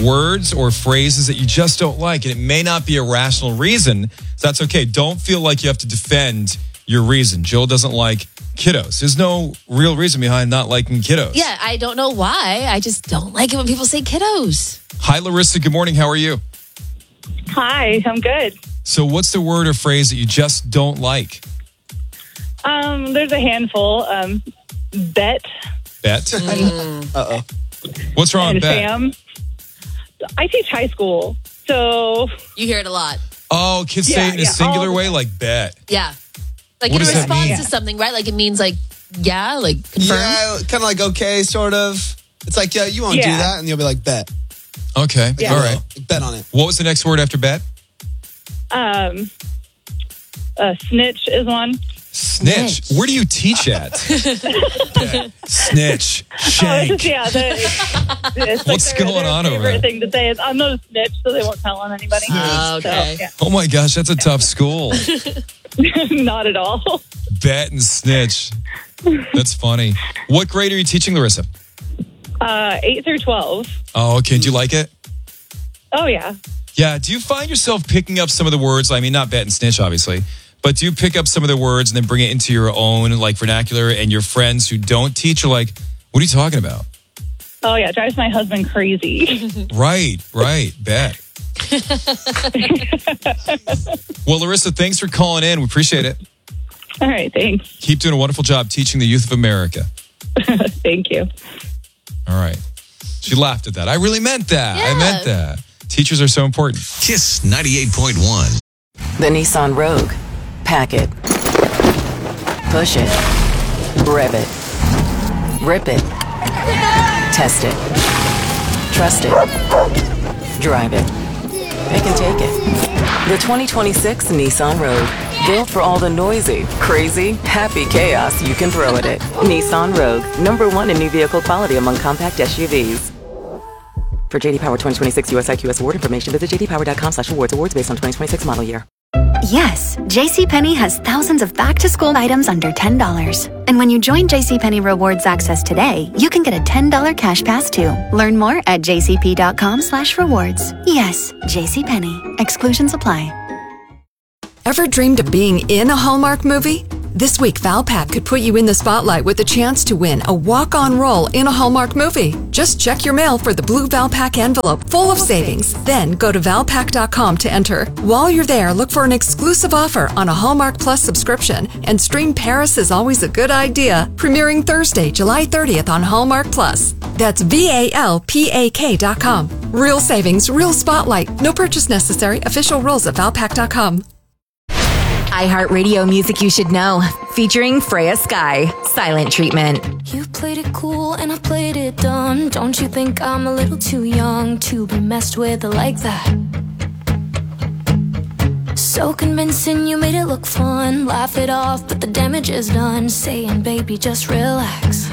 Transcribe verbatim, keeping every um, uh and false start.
words or phrases that you just don't like. And it may not be a rational reason, so that's okay. Don't feel like you have to defend your reason. Jill doesn't like kiddos. There's no real reason behind not liking kiddos. Yeah, I don't know why. I just don't like it when people say kiddos. Hi, Larissa. Good morning. How are you? Hi, I'm good. So what's the word or phrase that you just don't like? Um, there's a handful. Um, bet. Bet? Mm. Uh-oh. What's wrong And with bet? Sam. I teach high school, so You hear it a lot. Oh, kids Yeah, say it in a yeah, singular all- way, like bet. Yeah. Like What in does that response mean? to something, right? Like it means like, yeah, like confirm. Yeah, kind of like okay, sort of. It's like, yeah, you won't do Yeah. that. And you'll be like, bet. Okay. Yeah. All right. Like, bet on it. What was the next word after bet? um, uh, snitch is one. Snitch. Snitch. Where do you teach at? Bet. Snitch. Oh, it's Shank. just, yeah. The, it's What's like their, going their on over favorite there? thing to say is, I'm not a snitch, so they won't tell on anybody. Ah, okay. So, yeah. Oh my gosh, that's a tough school. Not at all. Bet and snitch. That's funny. What grade are you teaching, Larissa? Uh, eight through twelve. Oh, okay. Do you like it? Oh, yeah. Yeah. Do you find yourself picking up some of the words? I mean, not bet and snitch, obviously, but do you pick up some of the words and then bring it into your own like vernacular? And your friends who don't teach are like, "What are you talking about?" Oh, yeah. It drives my husband crazy. Right. Right. Bet. Well, Larissa, thanks for calling in. We appreciate it. All right. Thanks. Keep doing a wonderful job teaching the youth of America. Thank you. All right. She laughed at that. I really meant that. I Yeah. meant that. Teachers are so important. Kiss ninety-eight point one. The Nissan Rogue. Pack it. Push it. Rev it. Rip it. Test it. Trust it. Drive it. Pick and take it. The twenty twenty-six Nissan Rogue. Built for all the noisy, crazy, happy chaos you can throw at it. Nissan Rogue. Number one in new vehicle quality among compact S U Vs. For J D Power twenty twenty-six U S I Q S award information, visit j d power dot com slash awards. Awards based on twenty twenty-six model year. Yes, JCPenney has thousands of back-to-school items under ten dollars. And when you join JCPenney Rewards Access today, you can get a ten dollars cash pass too. Learn more at j c p dot com slash rewards. Yes, JCPenney. Exclusions apply. Ever dreamed of being in a Hallmark movie? This week, Valpak could put you in the spotlight with the chance to win a walk-on role in a Hallmark movie. Just check your mail for the blue Valpak envelope full of savings. Then go to valpak dot com to enter. While you're there, look for an exclusive offer on a Hallmark Plus subscription and stream Paris is Always a Good Idea, premiering Thursday, July thirtieth on Hallmark Plus. That's V A L P A K dot com. Real savings, real spotlight. No purchase necessary. Official rules at valpak dot com. iHeartRadio music you should know, featuring Freya Sky, Silent Treatment. You played it cool and I played it dumb. Don't you think I'm a little too young to be messed with like that? So convincing, you made it look fun. Laugh it off, but the damage is done. Saying, baby, just relax.